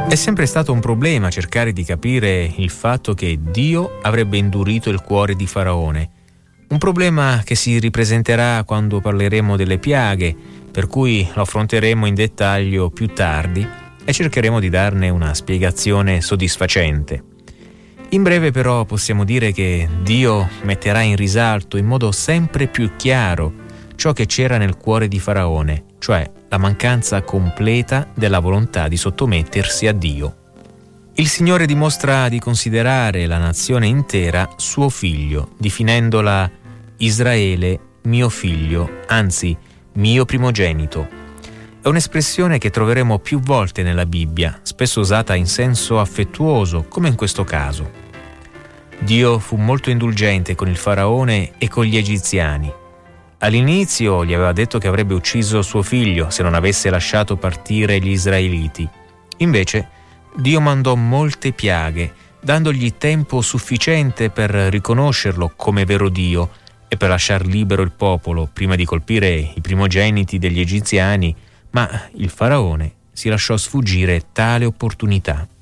È sempre stato un problema cercare di capire il fatto che Dio avrebbe indurito il cuore di Faraone. Un problema che si ripresenterà quando parleremo delle piaghe, per cui lo affronteremo in dettaglio più tardi e cercheremo di darne una spiegazione soddisfacente. In breve però possiamo dire che Dio metterà in risalto in modo sempre più chiaro ciò che c'era nel cuore di Faraone, cioè la mancanza completa della volontà di sottomettersi a Dio. Il Signore dimostra di considerare la nazione intera suo figlio, definendola Israele, mio figlio, anzi mio primogenito. È un'espressione che troveremo più volte nella Bibbia, spesso usata in senso affettuoso, come in questo caso. Dio fu molto indulgente con il Faraone e con gli egiziani. All'inizio gli aveva detto che avrebbe ucciso suo figlio se non avesse lasciato partire gli israeliti. Invece Dio mandò molte piaghe, dandogli tempo sufficiente per riconoscerlo come vero Dio e per lasciar libero il popolo prima di colpire i primogeniti degli egiziani, ma il Faraone si lasciò sfuggire tale opportunità.